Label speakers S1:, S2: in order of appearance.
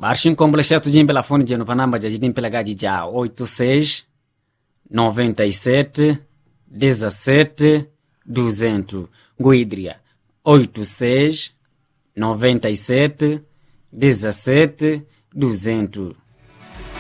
S1: Marchin complexo jimbe la fone jeno panamba jajidin pelagaji ja 86 97 17 200 Guidria 86 97 17 200